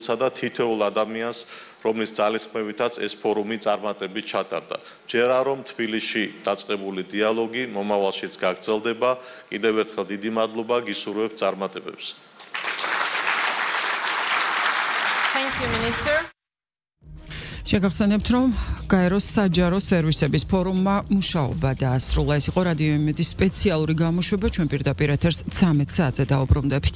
სადა თითოეულ ადამიანს, რომლის ძალისხმევითაც ეს ფორუმი წარმატებით ჩატარდა. ჯერა რომ თბილისში დაწყებული დიალოგი მომავალშიც გაგრძელდება. კიდევ ერთხელ დიდი მადლობა, გისურვებთ წარმატებებს. Thank you, Minister. შეგახსენებთ, რომ გაეროს საჯარო სერვისების ფორუმმა მუშაობა დაასრულა. ეს იყო რადიო იმედის სპეციალური გამოშვება. ჩვენ პირდაპირ ეთერს 13 საათზე დაუბრუნდებით.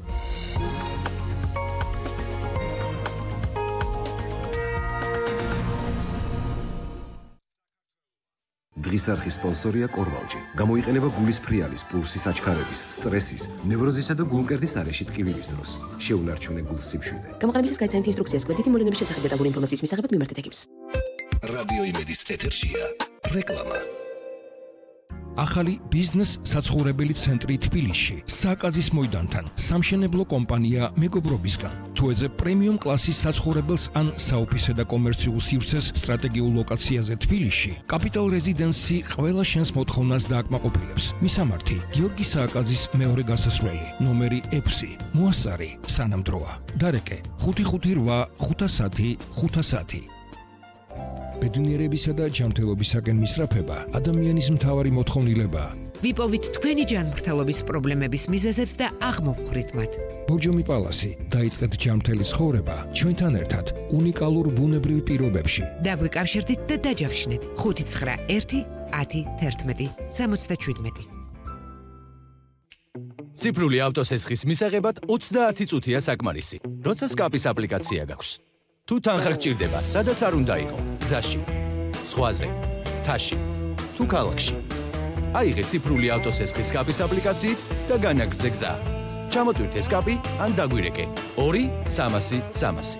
დღის არხის სპონსორია კორვალჯი. გამოიყენება გულის ფრიალის, პულსის აჩქარების, სტრესის, ნევროზისა და გულმკერდის არეში ტკივილის დროს. შეუნარჩუნე გულს სიმშვიდე. გამოყენებისას გაიცანეთ ინსტრუქციას კვეთითი მოვლენების შესახებ დეტალური ინფორმაციის მისაღებად მიმართეთ ექიმს. რადიო იმედის ეთერშია რეკლამა. ახალი ბიზნეს საცხოვრებელი ცენტრი თბილისში, საკაზის მოედანთან, სამშენებლო კომპანია მეგობრობისგან. თუ ეძებ პრემიუმ კლასის საცხოვრებელს ან საოფისე და კომერციულ სივრცეს სტრატეგიულ ლოკაციაზე თბილისში, კაპიტალ რეზიდენსი ყველა შენს მოთხოვნას დააკმაყოფილებს. მისამართი: გიორგი სააკაძის მეორე გასასვლელი, ნომერი 6, მოასწარი, სანამ დროა. დარეკე: 558 510 510. ბედნიერებისა და ჯანმრთელობისაკენ მისწრაფება ადამიანის მთავარი მოთხოვნილებაა. ვიპოვით თქვენი ჯანმრთელობის პრობლემების მიზეზებს და აღმოვხვრით მათ. ბორჯომი პალასი, დაიწყეთ ჯანმრთელი ცხოვრება ჩვენთან ერთად უნიკალურ ბუნებრივ პირობებში. დაგვიკავშირდით და დაჯავშნეთ 591 10 11 77. ციფრული ავტოსესხის მისაღებად 30 წუთია საკმარისი, როცა სკაპის აპლიკაცია გაქვს. თუ თანხა გჭირდება, სადაც არ უნდა იყო, გზაში, ზღვაზე, თაში, თუ ქალაქში. აიღე ციფრული ავტოსესხის სკაპის აპლიკაციით და განაგრძე გზა. ჩამოტვირთე სკაპი ან დაგვირეკე 2 300 300.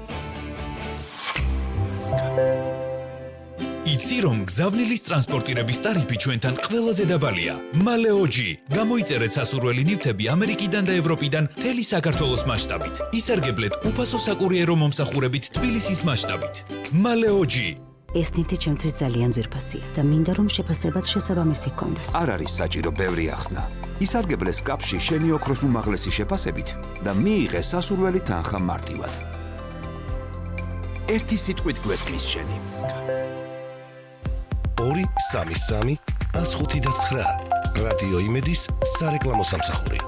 იცი რომ გზავნილის ტრანსპორტირების ტარიფი ჩვენთან ყველაზე დაბალია. მალეოჯი. გამოიწერეთ სასურველი ნივთები ამერიკიდან და ევროპიდან მთელი საქართველოს მასშტაბით. ისარგებლეთ უფასო საკურიერო მომსახურებით თბილისის მასშტაბით. მალეოჯი. ეს ნივთი ჩემთვის ძალიან ძვირფასია და მინდა რომ შეფასებაც შესაბამისი ჰქონდეს. არ არის საჭირო ბევრი ახსნა. ისარგებლე სკაპში შენი ოქროს უმაღლესი შეფასებით და მიიღე სასურველი თანხა მარტივად. ერთი სიტყვით გვესმის შენი. 2 3 3 159 რადიო იმედის სარეკლამო სამსახური.